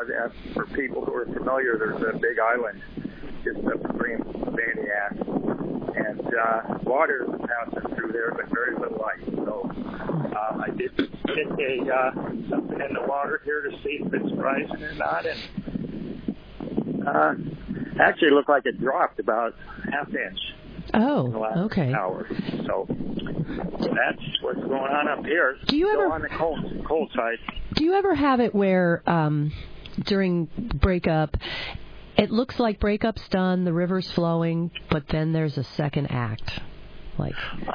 for people who are familiar, there's a big island just upstream of Antioch, and water is passing through there, but very little ice. So I did stick something in the water here to see if it's rising or not, and actually it looked like it dropped about half inch. Oh, in the last okay. hour. So that's what's going on up here. Do you Still ever on the cold side? Do you ever have it where during breakup, it looks like breakup's done, the river's flowing, but then there's a second act, like?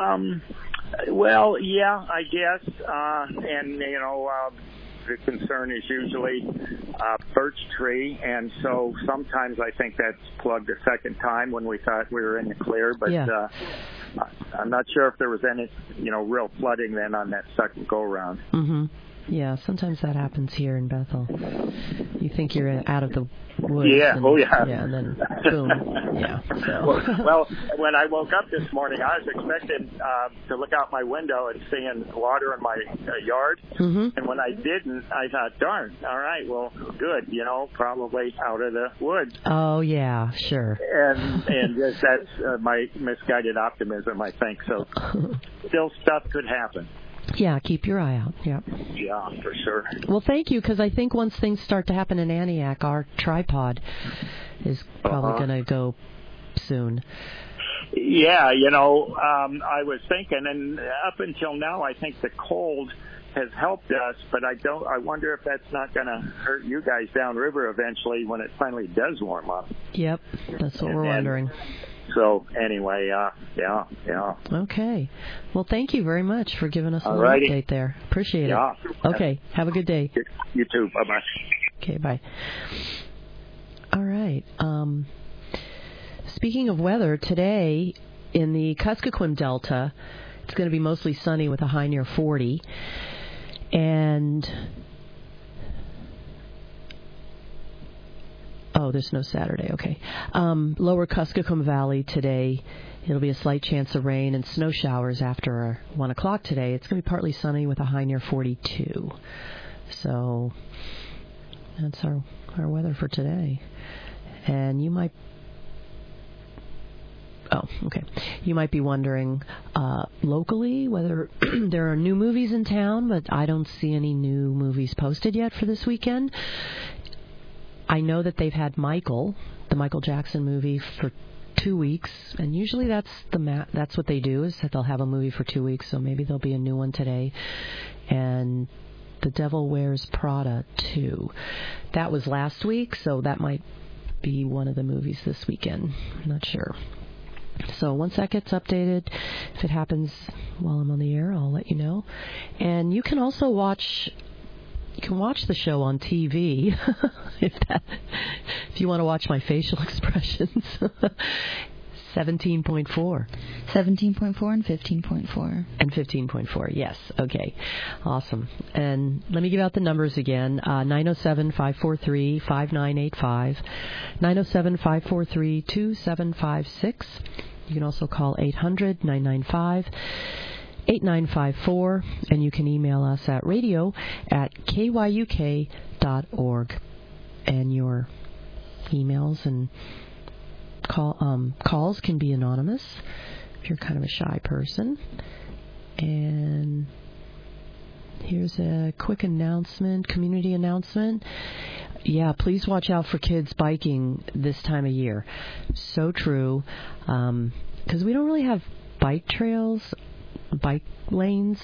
Well, yeah, I guess, and the concern is usually birch tree, and so sometimes I think that's plugged a second time when we thought we were in the clear, but I'm not sure if there was any, real flooding then on that second go-round. Mm-hmm. Yeah, sometimes that happens here in Bethel. You think you're out of the woods. Yeah, and, Yeah, and then boom. Yeah. So. Well, when I woke up this morning, I was expecting to look out my window and seeing water in my yard. Mm-hmm. And when I didn't, I thought, darn, all right, well, good, probably out of the woods. Oh, yeah, sure. And just that's my misguided optimism, I think. So still stuff could happen. Yeah, keep your eye out. Yeah. Yeah, for sure. Well, thank you, because I think once things start to happen in Antioch, our tripod is probably going to go soon. Yeah, I was thinking, and up until now, I think the cold has helped us, but I wonder if that's not going to hurt you guys downriver eventually when it finally does warm up. Yep, that's what we're wondering. So anyway, yeah. Okay. Well, thank you very much for giving us a little update there. Appreciate it. Okay. Have a good day. You too. Bye-bye. Okay, bye. All right. Speaking of weather, today in the Kuskokwim Delta, it's going to be mostly sunny with a high near 40. And there's no Saturday. Okay. Lower Kuskokwim Valley today, it'll be a slight chance of rain and snow showers after 1 o'clock today. It's going to be partly sunny with a high near 42. So that's our weather for today. And you might... You might be wondering locally whether there are new movies in town, but I don't see any new movies posted yet for this weekend. I know that they've had Michael, the Michael Jackson movie, for 2 weeks, and usually that's what they do, is that they'll have a movie for 2 weeks, so maybe there'll be a new one today. And The Devil Wears Prada 2. That was last week, so that might be one of the movies this weekend. I'm not sure. So once that gets updated, if it happens while I'm on the air, I'll let you know. And you can also watch the show on TV if you want to watch my facial expressions. 17.4. 17.4 and 15.4. And 15.4, yes. Okay. Awesome. And let me give out the numbers again. 907-543-5985. 907-543-2756. You can also call 800-995-8954. And you can email us at radio@kyuk.org. And your emails and calls can be anonymous if you're kind of a shy person. And here's a quick community announcement. Yeah, please watch out for kids biking this time of year. So true. Because we don't really have bike trails, bike lanes.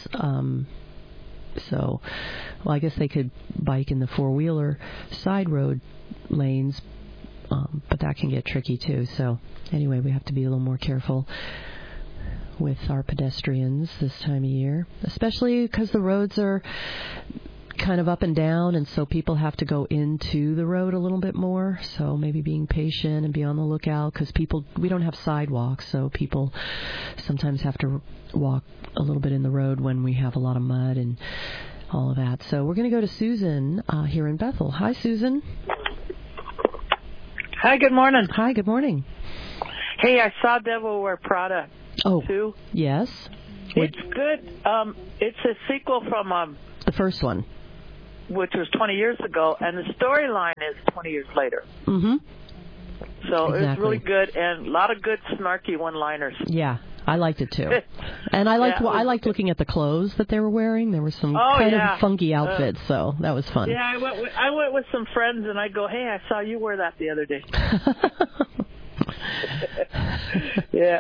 I guess they could bike in the four-wheeler side road lanes, but that can get tricky too. So anyway, we have to be a little more careful with our pedestrians this time of year, especially because the roads are kind of up and down, and so people have to go into the road a little bit more. So maybe being patient and be on the lookout, because we don't have sidewalks, so people sometimes have to walk a little bit in the road when we have a lot of mud and all of that. So we're going to go to Susan here in Bethel. Hi, Susan. Hi, good morning. Hi, good morning. Hey, I saw Devil Wear Prada 2. Yes. It's good. It's a sequel from... the first one. which was 20 years ago, and the storyline is 20 years later. Mm-hmm. So exactly. It was really good, and a lot of good snarky one-liners. Yeah, I liked it too. And I liked looking at the clothes that they were wearing. There were some kind of funky outfits, so that was fun. Yeah, I went with some friends, and I go, hey, I saw you wear that the other day. Yeah.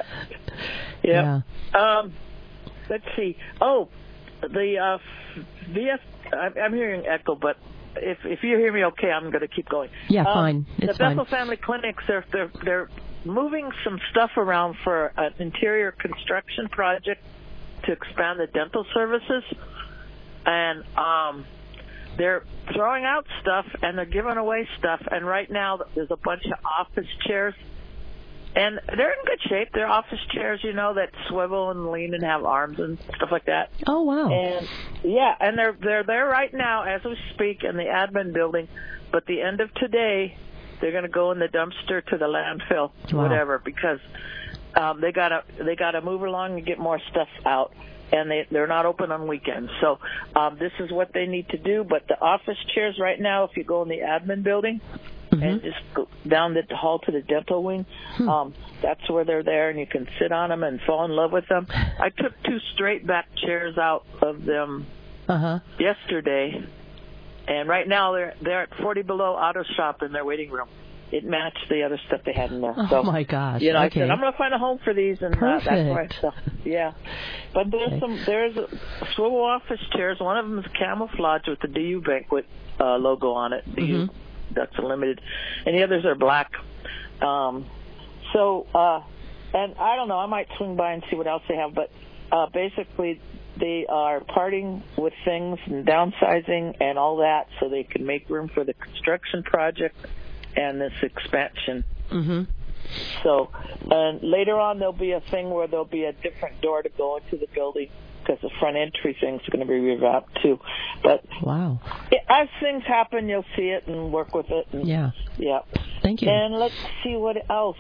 Let's see. Oh, the VF. I'm hearing echo, but if you hear me okay, I'm going to keep going. Yeah, fine. It's fine. The Bethel Family Clinics, they're moving some stuff around for an interior construction project to expand the dental services, and they're throwing out stuff and they're giving away stuff. And right now there's a bunch of office chairs. And they're in good shape. They're office chairs, that swivel and lean and have arms and stuff like that. Oh, wow. And and they're there right now as we speak in the admin building. But the end of today, they're going to go in the dumpster to the landfill, whatever, because they gotta move along and get more stuff out. And they're not open on weekends. So this is what they need to do. But the office chairs right now, if you go in the admin building, and just go down the hall to the dental wing. That's where they're there, and you can sit on them and fall in love with them. I took 2 straight back chairs out of them yesterday, and right now they're at 40 Below Auto Shop in their waiting room. It matched the other stuff they had in there. Oh, my gosh. I okay. said, I'm going to find a home for these, and that's where I stuff. Yeah. But there's swivel office chairs. One of them is camouflage with the DU Banquet logo on it. DU. That's limited, and the others are black. And I don't know, I might swing by and see what else they have, but basically they are parting with things and downsizing and all that so they can make room for the construction project and this expansion. Mm-hmm. So, and later on there'll be a thing where there'll be a different door to go into the building, because the front entry thing's going to be revamped too. But wow, as things happen, you'll see it and work with it. And, yeah. Thank you. And let's see what else.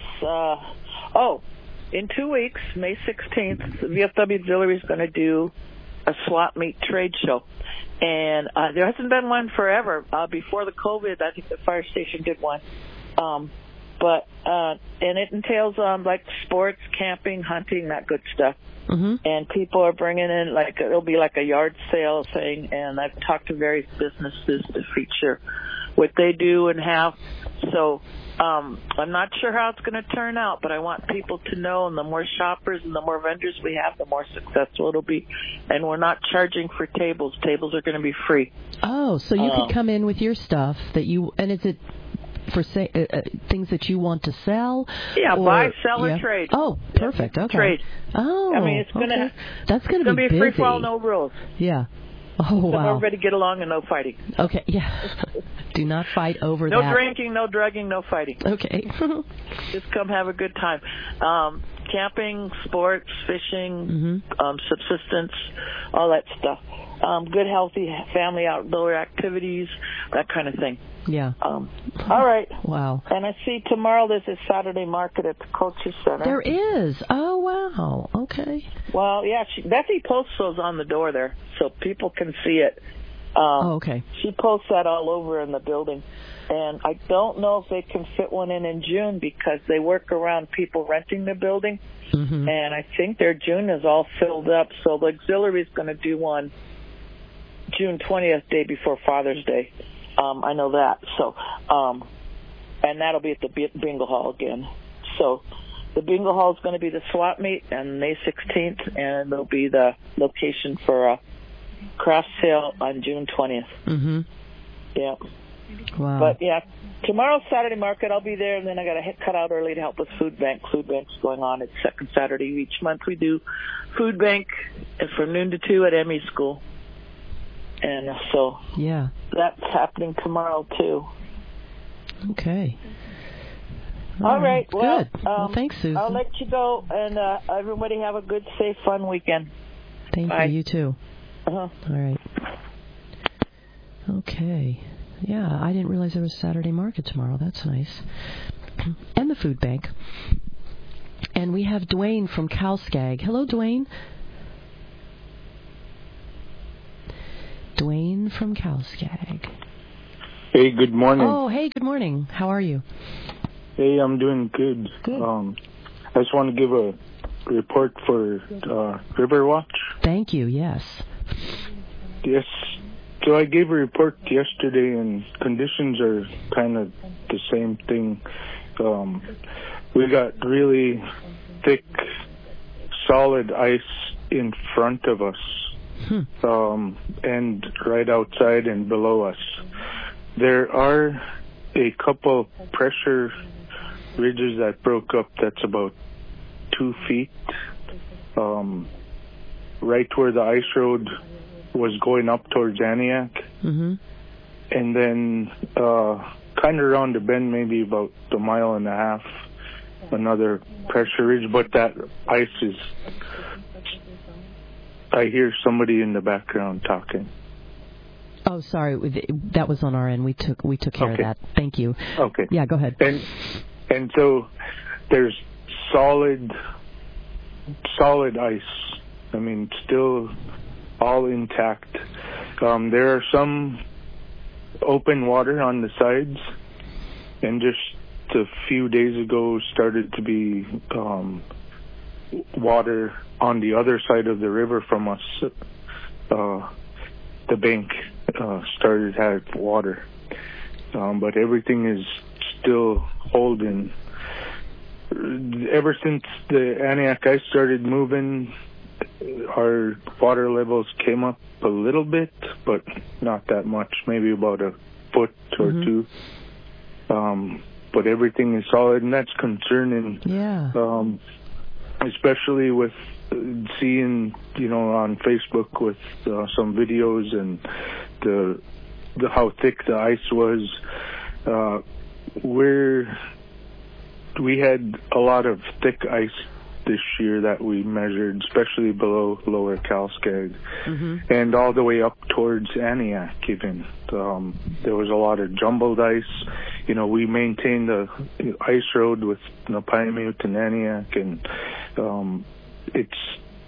In 2 weeks, May 16th, the VFW Auxiliary is going to do a swap meet trade show. And there hasn't been one forever. Before the COVID, I think the fire station did one. And it entails like sports, camping, hunting, that good stuff. Mm-hmm. And people are bringing in, it'll be like a yard sale thing, and I've talked to various businesses to feature what they do and have. So I'm not sure how it's going to turn out, but I want people to know, and the more shoppers and the more vendors we have, the more successful it'll be. And we're not charging for tables. Tables are going to be free. Oh, so you can come in with your stuff and is it for things that you want to sell? Yeah, buy, sell, or trade. Oh, perfect. Okay. Trade. Oh, I mean, it's that's going to be a free for all, no rules. Yeah. Oh, so wow. Everybody get along and no fighting. Okay, yeah. Do not fight over that. No drinking, no drugging, no fighting. Okay. Just come have a good time. Camping, sports, fishing, subsistence, all that stuff. Good, healthy family outdoor activities, that kind of thing. Yeah. All right. Wow. And I see tomorrow there's a Saturday market at the Culture Center. There is. Oh, wow. Okay. Well, yeah, Betsy posts those on the door there so people can see it. Okay. She posts that all over in the building. And I don't know if they can fit one in June because they work around people renting the building. Mm-hmm. And I think their June is all filled up. So the auxiliary is going to do one June 20th, day before Father's Day. I know that. So, and that'll be at the bingo hall again. So the bingo hall is going to be the swap meet on May 16th, and there'll be the location for a craft sale on June 20th. Mm-hmm. Yeah. Wow. But, yeah, tomorrow's Saturday market. I'll be there, and then I got to cut out early to help with Food Bank. Food Bank's going on. It's second Saturday of each month. We do Food Bank from noon to 2 at ME School. And so that's happening tomorrow, too. Okay. All right. Well, good. Well, thanks, Susan. I'll let you go, and everybody have a good, safe, fun weekend. Thank Bye. you. You too. Uh-huh. All right. Okay. Yeah, I didn't realize there was a Saturday market tomorrow. That's nice. And the food bank. And we have Dwayne from Calskag. Hello, Dwayne. Dwayne from Calskag. Hey, good morning. Oh, hey, good morning. How are you? Hey, I'm doing good. Good. I just want to give a report for Riverwatch. Thank you, yes. Yes. So I gave a report yesterday, and conditions are kind of the same thing. We got really thick, solid ice in front of us, and right outside and below us. There are a couple pressure ridges that broke up that's about 2 feet, right where the ice road was going up towards Aniak. Mm-hmm. And then kind of around the bend, maybe about 1.5 miles, another pressure ridge. But that ice is... I hear somebody in the background talking. Oh, sorry. That was on our end. We took care of that. Thank you. Okay. Yeah, go ahead. And so there's solid ice. I mean, still all intact. There are some open water on the sides, and just a few days ago started to be water on the other side of the river from us. The bank started to have water, but everything is still holding. Ever since the Aniak ice started moving, our water levels came up a little bit, but not that much, maybe about a foot or two. But everything is solid, and that's concerning. Yeah. Especially with seeing, on Facebook with some videos and the how thick the ice was. We had a lot of thick ice this year that we measured, especially below Lower Calskag, and all the way up towards Aniak even. There was a lot of jumbled ice. We maintained the ice road with Napaimute and Aniak, and it's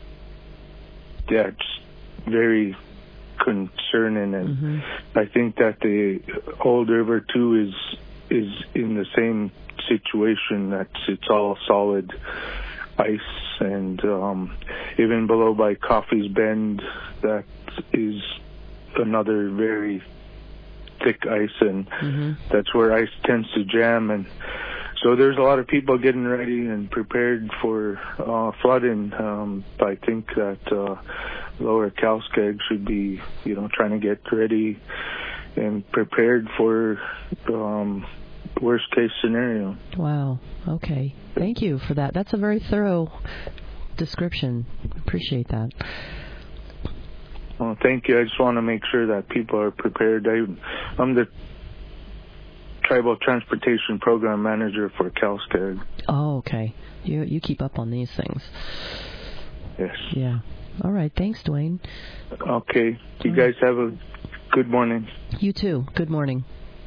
very concerning, and I think that the Old River too is in the same situation. It's all solid ice, and even below by Coffey's Bend, that is another very thick ice, and that's where ice tends to jam. And so there's a lot of people getting ready and prepared for flooding. I think that Lower Calskag should be, trying to get ready and prepared for worst case scenario. Wow. Okay. Thank you for that. That's a very thorough description. Appreciate that. Well, thank you. I just want to make sure that people are prepared. I'm the Tribal Transportation Program Manager for Calskag. Oh, okay. You keep up on these things. Yes. Yeah. All right. Thanks, Dwayne. Okay. You guys have a good morning. You too. Good morning.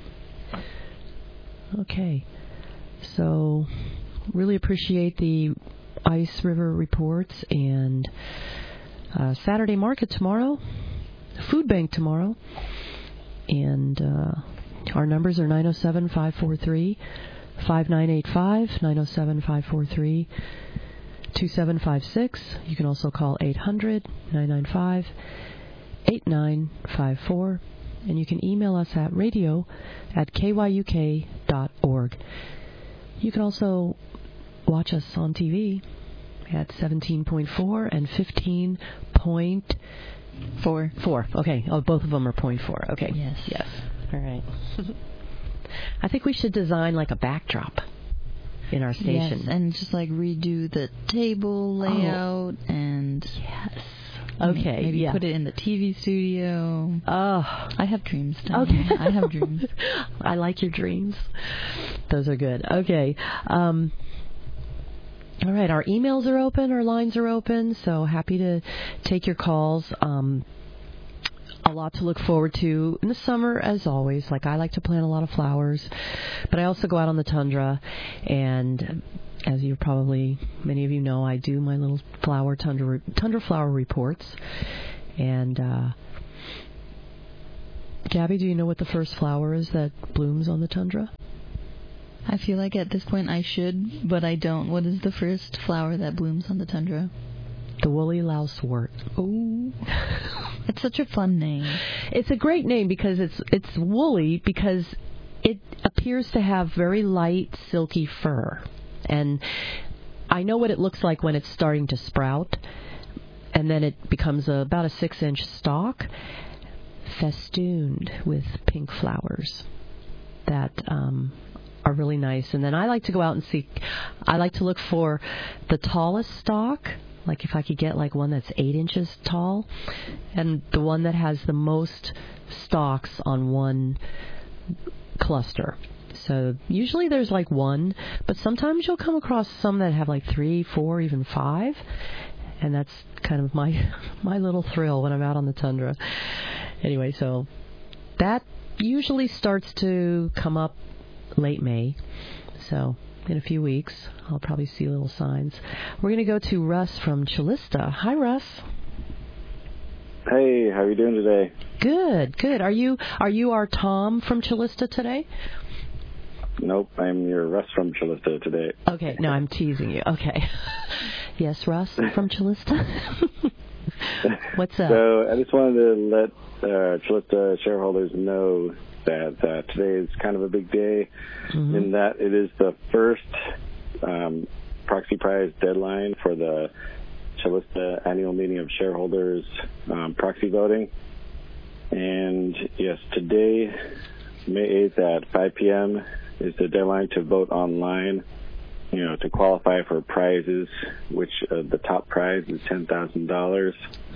Okay. So, really appreciate the Ice River reports, and Saturday market tomorrow, food bank tomorrow, and our numbers are 907-543-5985, 907-543-2756. You can also call 800-995-8954. And you can email us at radio@kyuk.org. You can also watch us on TV at 17.4 and 15.4. Okay. Oh, both of them are 0.4. Okay. Yes. All right. I think we should design like a backdrop in our station. Yes, and just redo the table layout and... Yes. Okay, maybe put it in the TV studio. Oh. I have dreams. Okay. I have dreams. I like your dreams. Those are good. Okay. All right, our emails are open, our lines are open, so happy to take your calls. A lot to look forward to in the summer, as always. I like to plant a lot of flowers, but I also go out on the tundra, and as you probably, many of you know, I do my little tundra flower reports, and Gabby, do you know what the first flower is that blooms on the tundra? I feel like at this point I should, but I don't. What is the first flower that blooms on the tundra? The woolly lousewort. Oh, it's such a fun name. It's a great name because it's woolly because it appears to have very light, silky fur. And I know what it looks like when it's starting to sprout, and then it becomes about a 6-inch stalk, festooned with pink flowers that are really nice. And then I like to go out and see. I like to look for the tallest stalk. Like if I could get like one that's 8 inches tall, and the one that has the most stalks on one cluster. So usually there's like one, but sometimes you'll come across some that have like 3, 4, even 5, and that's kind of my little thrill when I'm out on the tundra. Anyway, so that usually starts to come up late May. So in a few weeks, I'll probably see little signs. We're going to go to Russ from Chillista. Hi, Russ. Hey, how are you doing today? Good. Are you our Tom from Chillista today? Nope, I'm your Russ from Chillista today. Okay, no, I'm teasing you. Okay. Yes, Russ from Chillista? What's up? So I just wanted to let Chillista shareholders know that today is kind of a big day, in that it is the first proxy prize deadline for the Chillista annual meeting of shareholders proxy voting. And yes, today, May 8th at 5 p.m. is the deadline to vote online, to qualify for prizes, which the top prize is $10,000.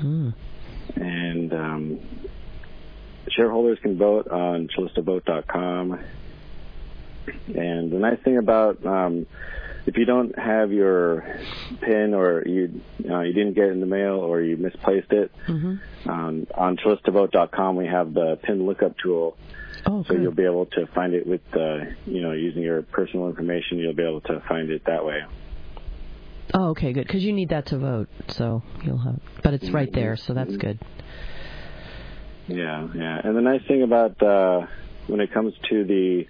And shareholders can vote on ChillistaVote.com. And the nice thing about if you don't have your PIN, or you didn't get it in the mail, or you misplaced it, on ChillistaVote.com we have the PIN lookup tool. Oh, so you'll be able to find it with using your personal information. You'll be able to find it that way. Oh, okay, good. Because you need that to vote, so you'll have. But it's right there, so that's good. Yeah. And the nice thing about when it comes to the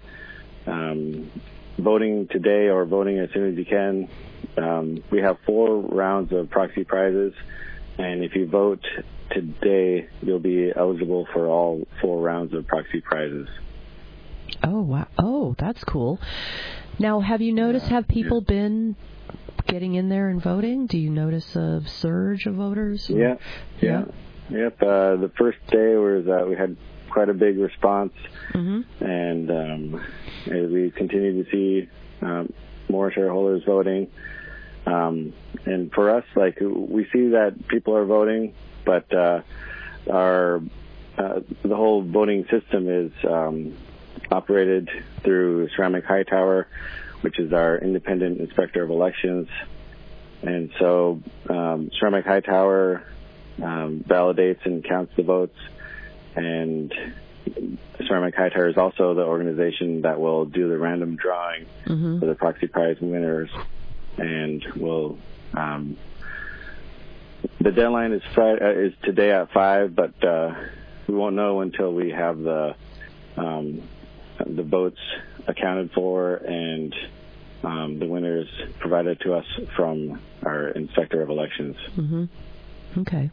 voting today or voting as soon as you can, we have 4 rounds of proxy prizes, and if you vote today, you'll be eligible for all 4 rounds of proxy prizes. Oh, wow. Oh, that's cool. Now, have you noticed, have people been getting in there and voting? Do you notice a surge of voters? Yeah. Yep. The first day we had quite a big response, and as we continue to see more shareholders voting. And for us, we see that people are voting, but the whole voting system is operated through Ceramic Hightower, which is our independent inspector of elections. And so Ceramic Hightower validates and counts the votes, and Ceramic Hightower is also the organization that will do the random drawing for the proxy prize winners, and will the deadline is today at 5, but we won't know until we have the votes accounted for and the winners provided to us from our inspector of elections. Okay.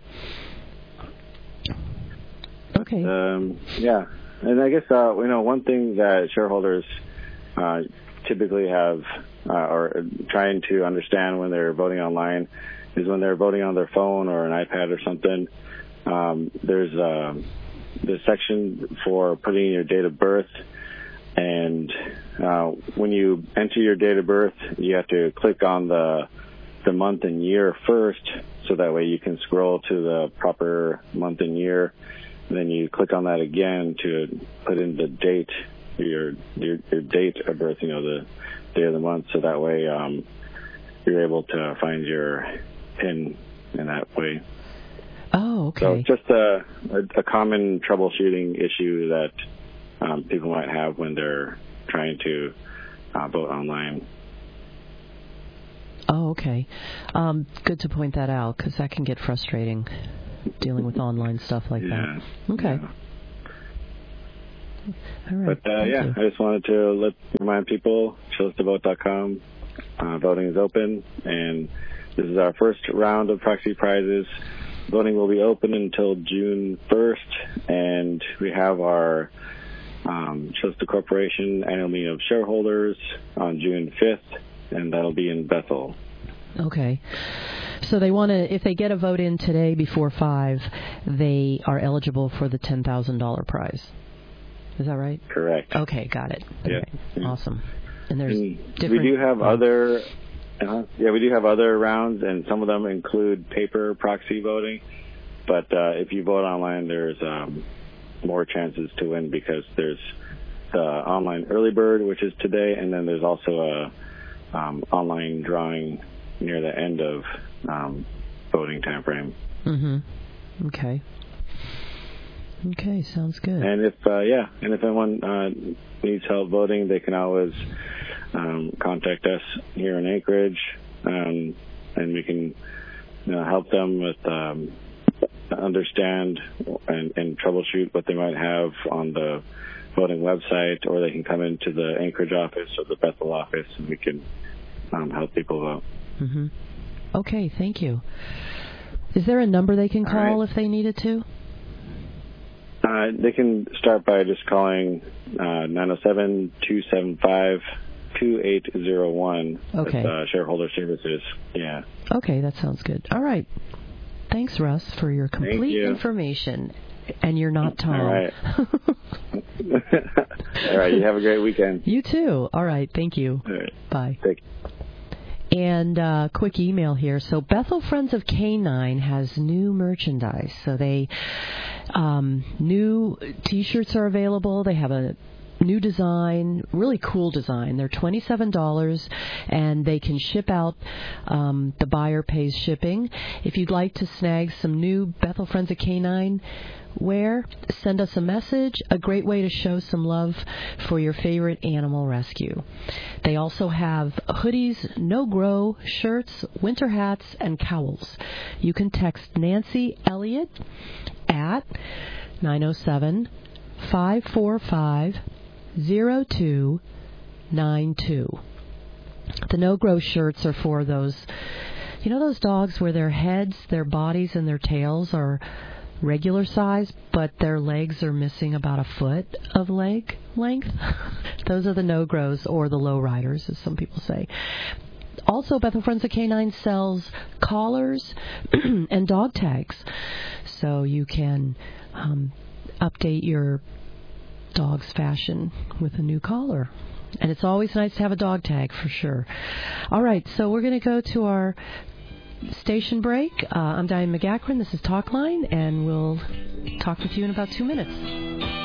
Yeah, and I guess one thing that shareholders typically have or trying to understand when they're voting online is when they're voting on their phone or an iPad or something. There's the section for putting in your date of birth, and when you enter your date of birth, you have to click on the month and year first, so that way you can scroll to the proper month and year. And then you click on that again to put in the date, your date of birth, the day of the month, so that way you're able to find your PIN in that way. Oh, okay. So it's just a common troubleshooting issue that people might have when they're trying to vote online. Oh, okay. Good to point that out, because that can get frustrating, dealing with online stuff like that. Okay. All right. But, I just wanted to remind people, ChillsToVote.com, voting is open, and this is our first round of proxy prizes. Voting will be open until June 1st, and we have our Chills to Corporation annual meeting of shareholders on June 5th, and that'll be in Bethel. Okay. So they want to, if they get a vote in today before 5, they are eligible for the $10,000 prize. Is that right? Correct. Okay, got it. Yeah. Right. Awesome. And there's different... We do have we do have other rounds, and some of them include paper proxy voting. But if you vote online, there's more chances to win because there's the online early bird, which is today, and then there's also a online drawing near the end of voting time frame. Mm-hmm. Okay. Okay, sounds good. And if anyone needs help voting, they can always contact us here in Anchorage, and we can help them with understand and troubleshoot what they might have on the voting website, or they can come into the Anchorage office or the Bethel office, and we can help people vote. Mm-hmm. Okay, thank you. Is there a number they can call if they needed to? They can start by just calling 907-275-2801. Okay. With, shareholder services. Yeah. Okay, that sounds good. All right. Thanks, Russ, for your complete information. And you're not Tom. All right. All right. You have a great weekend. You too. All right. Thank you. All right. Bye. Thank you. And quick email here. So Bethel Friends of Canine has new merchandise. So they new T-shirts are available. They have a new design, really cool design. They're $27, and they can ship out. The buyer pays shipping. If you'd like to snag some new Bethel Friends of Canine wear, send us a message. A great way to show some love for your favorite animal rescue. They also have hoodies, no-grow shirts, winter hats, and cowls. You can text Nancy Elliott at 907-545-0292. The no-grow shirts are for those, those dogs where their heads, their bodies, and their tails are regular size, but their legs are missing about a foot of leg length. Those are the no-grows, or the low-riders, as some people say. Also, Bethel Friends of Canine sells collars and dog tags, so you can update your dog's fashion with a new collar. And it's always nice to have a dog tag, for sure. All right, so we're going to go to our station break. I'm Diane McGachran. This is Talkline, and we'll talk with you in about 2 minutes.